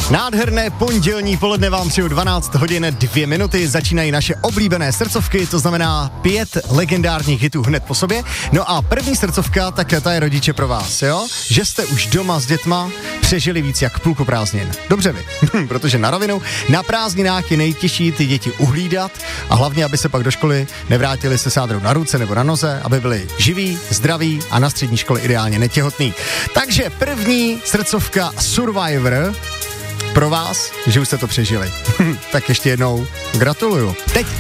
Nádherné pondělní poledne vám přeju 12 hodin 2 minuty, začínají naše oblíbené srdcovky, to znamená 5 legendárních hitů hned po sobě. No a první srdcovka, tak ta je rodiče pro vás, jo? Že jste už doma s dětma přežili víc jak půlku prázdnin. Dobře vy, protože na rovinu, na prázdninách je nejtěžší ty děti uhlídat a hlavně, aby se pak do školy nevrátili se sádrou na ruce nebo na noze, aby byli živí, zdraví a na střední škole ideálně netěhotný. Takže první srdcovka Survivor pro vás, že už jste to přežili. Tak ještě jednou gratuluju. Teď